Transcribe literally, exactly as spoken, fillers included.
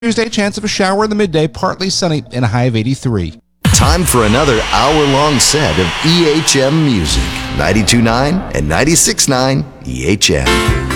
Tuesday, chance of a shower in the midday, partly sunny, and a high of eighty-three. Time for another hour-long set of E H M music. ninety-two point nine and ninety-six point nine E H M.